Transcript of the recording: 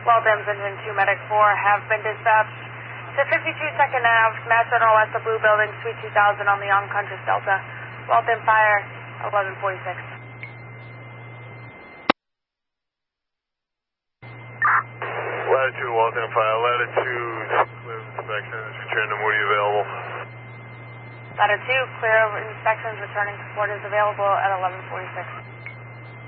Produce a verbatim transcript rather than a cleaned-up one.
Walthams Engine two, Medic four have been dispatched to fifty-two second Nav, Mass General West of Blue Building, Suite two thousand on the Unconscious Delta. Waltham Fire, eleven forty-six. Latitude, Waltham Fire, Latitude, clear of inspections, return to Moody available. Latitude, clear of inspections, returning to port is available at eleven forty-six.